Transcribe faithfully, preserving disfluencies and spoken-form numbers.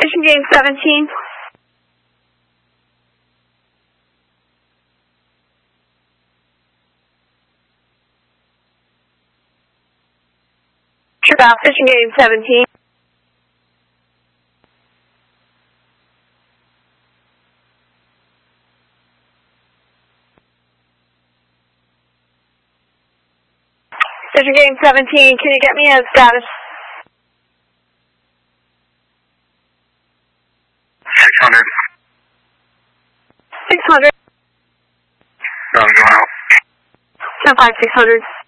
Fishing game seventeen. True out, fishing game seventeen. Fishing game seventeen, can you get me a status? six hundred. six hundred. No, I'm going out. ten five, six hundred.